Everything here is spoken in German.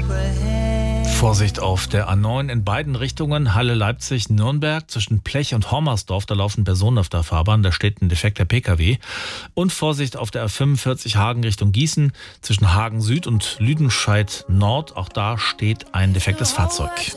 Vorsicht auf der A9 in beiden Richtungen, Halle-Leipzig-Nürnberg, zwischen Plech und Hommersdorf, da laufen Personen auf der Fahrbahn, da steht ein defekter Pkw. Und Vorsicht auf der A45 Hagen Richtung Gießen, zwischen Hagen Süd und Lüdenscheid Nord, auch da steht ein defektes Fahrzeug.